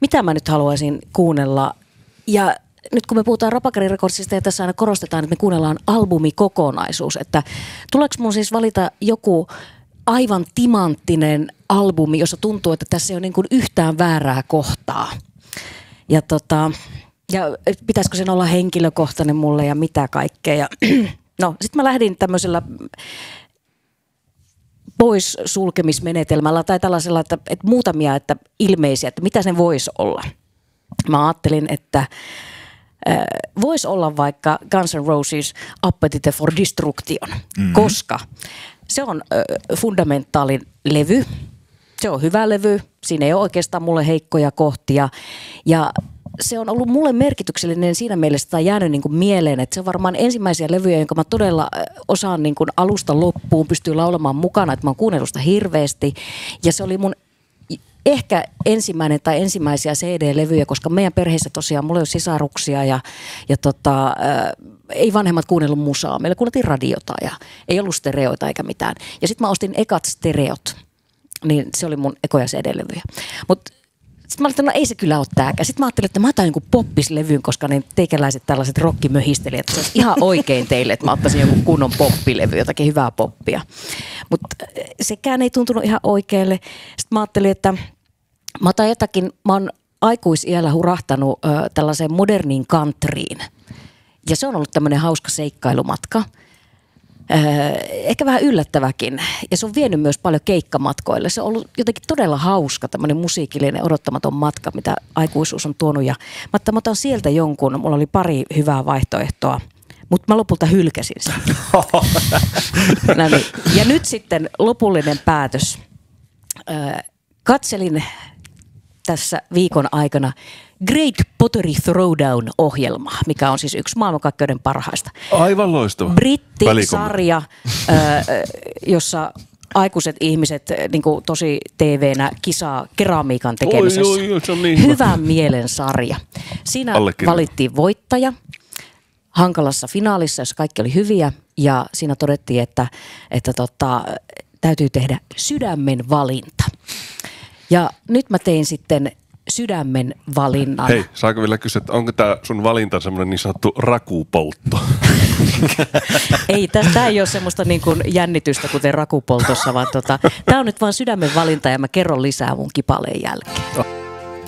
mitä mä nyt haluaisin kuunnella. Ja nyt kun me puhutaan Rapakari Recordsista ja tässä aina korostetaan, että me kuunnellaan albumikokonaisuus, että tuleeko mun siis valita joku aivan timanttinen albumi, jossa tuntuu, että tässä ei ole niin kuin yhtään väärää kohtaa. Ja pitäisikö sen olla henkilökohtainen mulle ja mitä kaikkea. No, sitten mä lähdin tämmöisellä pois sulkemismenetelmällä tai tällaisella, että muutamia että ilmeisiä, että mitä sen voisi olla. Mä ajattelin, että voisi olla vaikka Guns N' Roses Appetite for Destruction, koska se on fundamentaalin levy, se on hyvä levy, siinä ei ole oikeastaan mulle heikkoja kohtia ja se on ollut mulle merkityksellinen siinä mielessä, että on jäänyt niin kuin mieleen, että se on varmaan ensimmäisiä levyjä, jonka mä todella osaan niin kuin alusta loppuun, pystyy laulamaan mukana, että mä oon kuunnellut sitä hirveästi ja se oli mun ehkä ensimmäinen tai ensimmäisiä CD-levyjä, koska meidän perheessä tosiaan mulla ei ole sisaruksia ja ei vanhemmat kuunnellut musaa. Meillä kuunneltiin radiota ja ei ollut stereoita eikä mitään. Ja sitten mä ostin ekat stereot, niin se oli mun ekoja CD-levyjä. Mutta sitten mä ajattelin, että no ei se kyllä ole tääkään. Sitten mä ajattelin, että mä otan jonkun poppislevyyn, koska ne teikäläiset tällaiset rockimöhistelijät, että se olisi ihan oikein teille, että mä ottaisin jonkun kunnon poppilevy, jotakin hyvää poppia. Mutta sekään ei tuntunut ihan oikealle. Sitten mä ajattelin, että mä otan jotakin, mä oon aikuisiällä hurahtanut tällaiseen moderniin countryin. Ja se on ollut tämmöinen hauska seikkailumatka. Ehkä vähän yllättäväkin. Ja se on vienyt myös paljon keikkamatkoille. Se on ollut jotenkin todella hauska tämmöinen musiikillinen odottamaton matka, mitä aikuisuus on tuonut. Ja mä otan sieltä jonkun, mulla oli pari hyvää vaihtoehtoa, mutta mä lopulta hylkäsin sen. No niin. Ja nyt sitten lopullinen päätös. Katselin tässä viikon aikana Great Pottery Throwdown-ohjelma, mikä on siis yksi maailmankaikkeuden parhaista. Aivan loistava. Brittisarja, jossa aikuiset ihmiset niin kuin tosi TV-nä kisaa keramiikan tekemisessä. Oi, se on niin hyvän mielen sarja. Siinä valittiin voittaja hankalassa finaalissa, jossa kaikki oli hyviä ja siinä todettiin, että täytyy tehdä sydämen valinta. Ja nyt mä tein sitten sydämen valinnan. Hei, saako vielä kysyä, että onko tämä sun valinta semmoinen niin sanottu rakupoltto? Ei, tämä ei ole semmoista niin kuin jännitystä kuten rakupoltossa, vaan tämä on nyt vaan sydämen valinta ja mä kerron lisää mun kipaleen jälkeen.